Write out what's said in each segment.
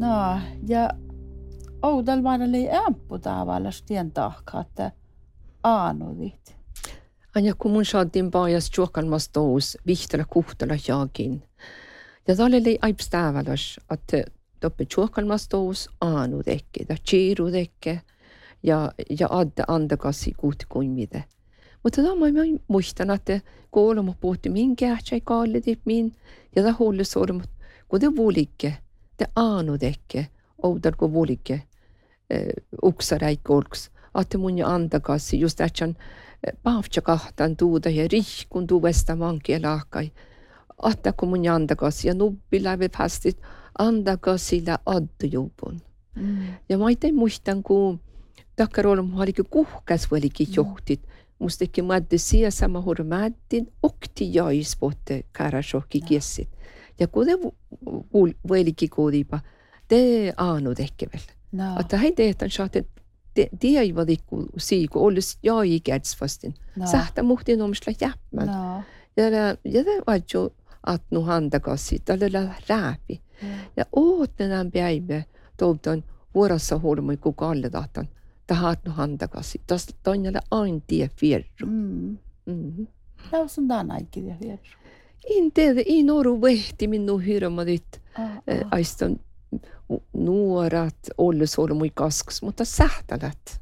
No, ja oudal maanalei ämppu tavalla stien tahkaatte aanudit. Anja kun mun saatiin paajas tjuokalmas tous vihtala kuhtala jaakin. Ja tälle oli aipstääväläs, että toppe tjuokalmas tous aanudekke, ja tsiirudekke, ja adde andakassi kuhti kuimide. Mutta tämä mä muistan, että kun olemme puhuttu min kähtsä kaalledip min, ja tämä huolus olemme, kun te vuolikke, te aanudekke, oudal kun vuolikke, uksaräikkolks, että mun ja andakassi, just ätsän paavtsa kahtan tuuda ja rihkun tuuvesta mankia lahkai, että kun mun ja andakassi, ja nubbi läpi päästit andakassilla addujuupun. Ja mä itse muistan, kun takkar olemme olikin kuhkas velikin johtit, musta ekki madde sia sama hore maddin okti jaispotte karasokki kiessit. Ja kun te velikin koodipa, te aanud ehkä vielä. Että hei tehtan saatte, te ei vadikku siiku, olisi jai kädsvastin. Sähtä muhtiin omista jäppmän. Ja te vaidjo atnu handakassi, tällä rääpi. Ja oottenan päivä toivon vuorossa huolemme kun kalledatan. Tahat no handakassi. Tästä toinjalle aina tie fierru. Lausun tämän aikin tie fierru. En tiedä, ei noru vehti minun hirmadit. Aistan nuorat, olles olla mui kaskus, mutta sähtälät.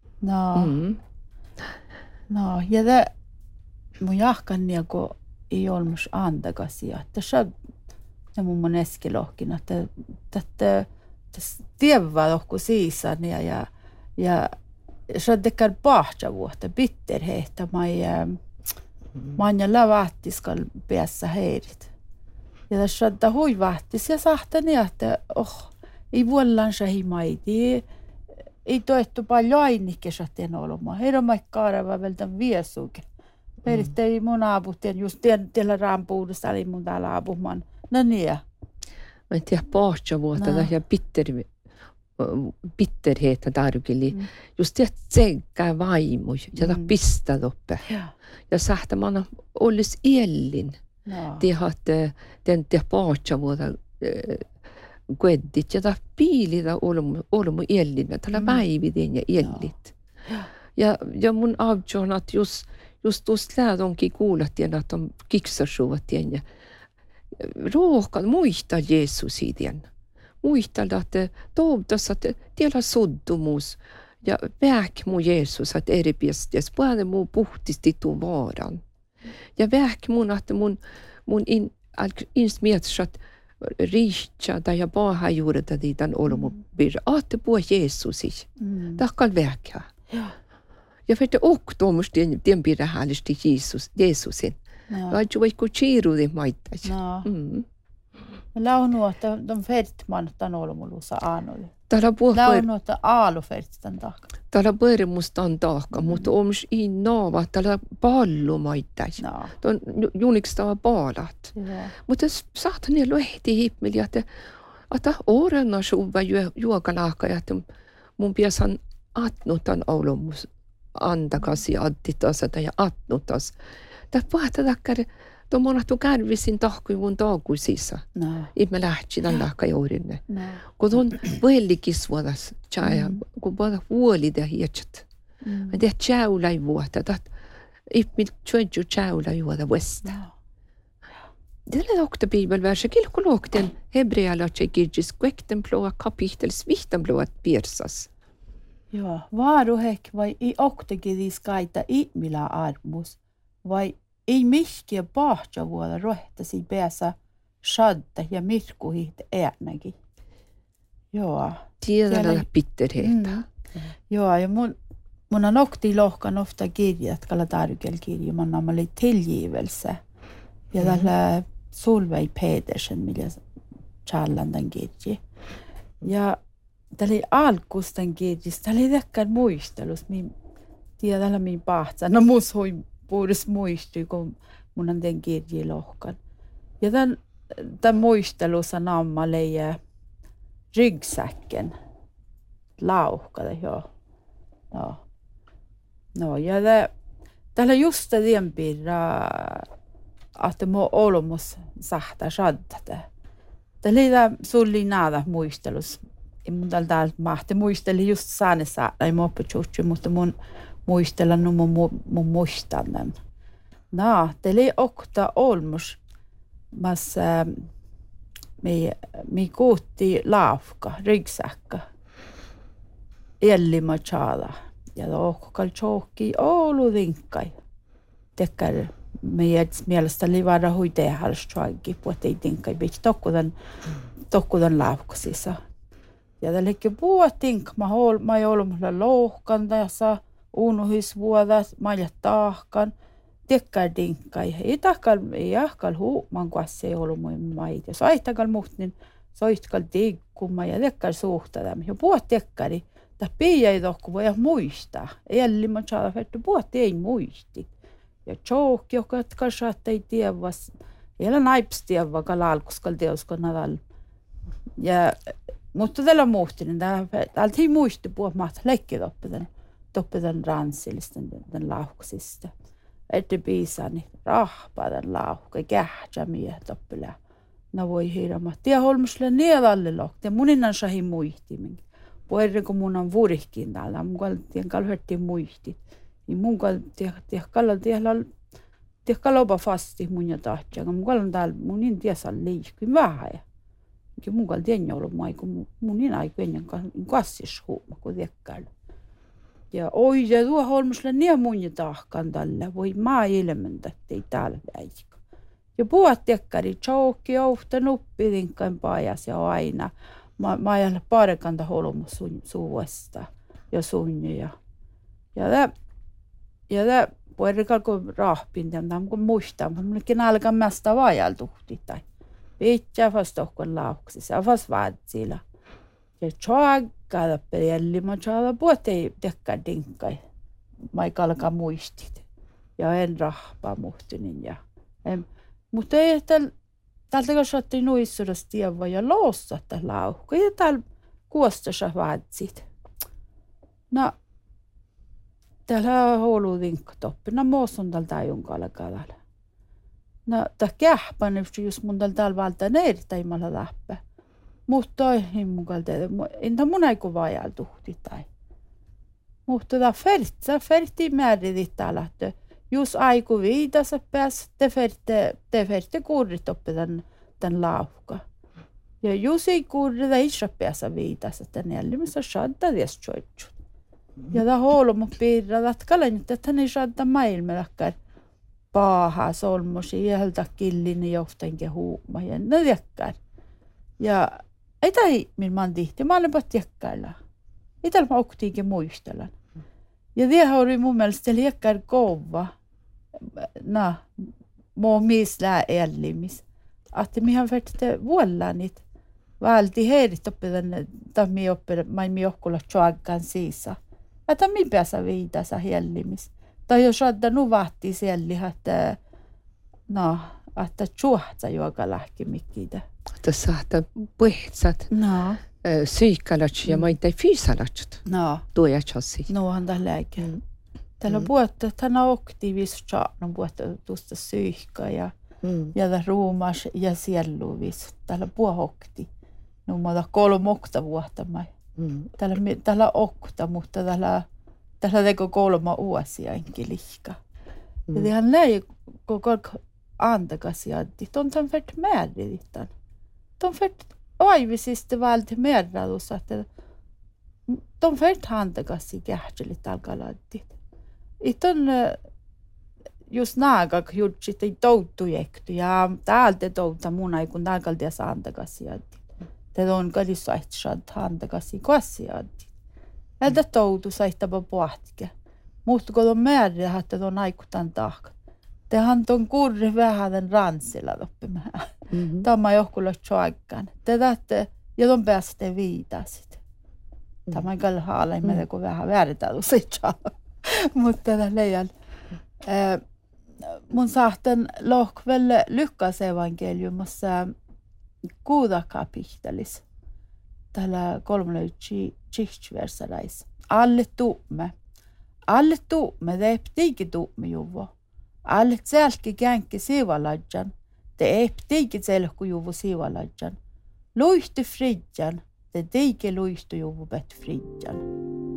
No, ja te mun jahkan niinku ei olmus andakassi. Että se mun eskilohkina, että tievää lohku siisan ja se tekee pahtja vuotta, bitterheitä, manja lävähtiskal päässä heirit. Ja tässä on hui vähtis ja sahtani, että ei vuollaan se himaiti, ei toettu paljon ainikesatien olemaan. Heidän maikkaarava vältän viesuukin. Perittei mun aabutien, just tiellä rampuudesta, eli mun täällä aapumaan. No niin. Mä en tiedä pahtja vuotta, ja bitterheitä tarkili. Just det tsenkää vaimu ja pistää toppe. Ja sähtä man olisi iellin. Det hade den paatsa vuoda kueddit ja ta piilida olemu iellin. Tällä päividen ja iellit. Ja mun avtjoon, että just tuosta lähdonkin kuulattiin, että on kiksasuvatien ja ruokan muista Jeesusiden. Muistella, että toivottavasti, että tiellä soddomus ja väk mu Jeesus, että eri piesties, puhutaan mu puhtisti tuon vaaran. Ja väk mun, että mun insmietsat riihtsa tai ja paha juureta diitan olomu bir, että puhua Jeesusis. Takkal väkää. Ja för det också tuomus den blir hälisti Jeesusin. Vaikka vaikka chiirudi maittais. Launu, että on färtman tämän olmulussa aanoi. Launu, että aalu färtstän taakka. Täällä puerimustan taakka, mutta omus ei naava, täällä pallu maittais. Tuon junikstava paalat. Mutta saatan ja luehti hippmeli, että orena suva juokalaakka, että mun piäsan atnutan olmus andakasi additasa ja atnutas. Tää pahta takkar. Tuon monahtu kärvisin tahkuivun taakuisissa. Ihme lähtsi tämän lahka jourinne. Kun tuon vuolikisvuodas, kun puhutaan vuolida hietsät. Mä tehdään tjäulai vuotta. Ihme tjöidju tjäulai vuotta vuosta. Tällä okta bibelversa, kun luokten hebrealatsei kirjis kuekten ploa kapitels vihtan ploat pirsas. Joo, vaaruhek vai ei oktakidis kaita ihmillä armus, vai ei mihkiä pahtja vuoda rohtasi päässä shadda ja mirkuhit äänäkin. Joo. Tiedällä bitterheitä. Joo, ja mun on okti lohkan ofta kirjat, kalla tarkel kirja, mun on oli tilgivelse. Ja tällä Solveig Pedersen, millä challan den kirja. Ja tällä alkustan kirjasta, tällä tekkään muistelus, tiedällä min pahtsa. No mus hui puhdas muistui, kun mun on den kirja lohkan. Ja tämän muistelussa namma leijä ryggsäcken lauhkada, joo. No, ja täällä just den pirra, että mo olomus sahta shaddata. Tällä sulli nada muistelus. Mun täällä mahti muisteli just saanessa, ei moppujuutsi, mutta mun muistella mun muistan nämä. No, tällä okta olmus. Mas mi kuutti laufka, ryggsäkka. Elli machada. Ja lohkal chokki olu vinkkai. Tekkär meidän mielestä livara hui tehdä puhutti tinkkai bitch tokkudan laufkasissa. Ja tällekin puhuttiin, mä ei ollut mulla lohkan tässä unuhisvuodas, mä ei tahkan. Tekkär tinkkai. Ei ahkal huuman kuassa ei ollut mun maita. Jos aitakal muhtin, soitkal tiikkumaan ja tekkär suhtadam. Ja puhut tekkäri. Tämä pii ei tohku voi muistaa. Eli mä saada vettä puhutti ei muisti. Ja tjoukki, joka kanssa ei tiedä, ei ole naips tiedä, vaikka lalkuskal teoskal nadal. Ja, mutta tällä muhtin, täältä ei muisti puhumatta leikki toppitan ranssillisten tämän lauhksista. Että piisani rahpaa tämän lauhka, kähtsä mie toppilää. No voi hirma. Tiedä holmusle niedalle lohti, ja muninnan sahi muihti. Puhuin, kun mun on vuorihkin täällä, mun kaltien kalhöttiin muistit. Niin mun kaltien kallopa fasti mun jo tahtja, kun mun kallan täällä mun in tiesä liikkuin vähän. Ja mun kaltien ei ollut kun mun in aiku ennen kassis huuma, kun tekkäällä. Ja oi, ja tuo holmusle niin mun jo tahkan tällä, voi maa ilmentä, ettei täällä väikö. Ja puhut tekkäri, tjoukki, ouhta, nuppi, tinkkain pajas ja aina. Mä ei ole parekanta holmus suuesta ja sunja. Ja tämä puhuin, kun rahpin, kun muistaa, mutta minullekin alkaa mästä vajaltuhti tai pitää vasta tohkon lauksissa, vasta vaatsilla. Ja tjoagada peli, mä tjoagada puhutti tekkää dinkkai. Mä ei alkaa muistit. Ja en rahpaa muhtinin. Mutta ei täältä kun saattiin nuissuudesta tiedä ja loossa tämän lauhko. Ja täällä kuostassa vaatsit. No, täällä on ollut vinkkatoppi. No, muus on täällä tajunkalla kadalla. No, tämä kähpän, jos mun täällä valtaan erittäimalla läppä. Mutta ei mun kalta, entä mun aiku vajaltuhti tai. Mutta tämä ferti määritit täällä, että jos aiku viidassa päässä, te ferte kuurit oppi tämän lauhka. Ja jos ei kuurita isä päässä viidassa, että neljämässä saattaa tietysti soitsut. Ja tämä holmu piirraa, että kalennut, että hän ei saattaa maailmallakaan pahaa solmusi ja höltä killini johtainkin huuma ja ne tekkään. Ja ei tämä minä tihti, mä olenpa tekkäillä. Ei täällä mä oktiinkin muistella. Ja tämä oli mun mielestä liekkään kova. No, muu mislää ellimis. Että mihän vertite vuollaan niitä. Valti heirit oppitan, tammi oppitan, mä en johkulla tjoaggan siisa. Että mi pääsä viidassa hellimis. Tai jos saattaa nu vahtii siellä, että no, että tjuhtsa juoka lähki mikkiitä. Että saattaa puhtsat. No. Psyykalat ja maita fyysalat. No. Tuo ja chassi. No, on tämä lääke. Täällä on puhuttu, että hän on aktiivisesti saanut puhuttu tuosta psyykkaa ja ruumas ja sielluvis. Täällä puhokti. No, mä oon 3 vuotta. Täällä okta, mutta täällä teko 3 vuosia enkin lihka. Ja tehän näin koko antakas jaddi. On tämän färt määritin. On färt aivisista valti määrädussa, että on färt antakas i kähtselit alkaladdit. Iton just naagak jutsit ei touttu jekty ja täältä touta mun aikun alkalti ja antakas jaddi. Tätä on kadissa saitsad antakas i kassi jaddi. Ältä toutu saittapa puhtike. Mutta kun on määrä, että on aikutan tahkat. Tehän on kurri vähän den ranssilla loppimaan. Tämä on johkulla tjoaggan. Tätä, ja on päästä viitasit. Tämä on kyllä haalaimella, kun vähän vääritään usein. Mutta tätä leijan. Mun sahten lohkvelle lykkäs evankeliumassa kuudakapihtelis. Täällä 3 tsihtsversarais. Alle tuumme, det är ptiget tuumme juvo. Alle tselki känkki siivaladjan. Det är ptiget selku juvo siivaladjan. Luihtu fridjan, det teike luihtu juvubet fridjan.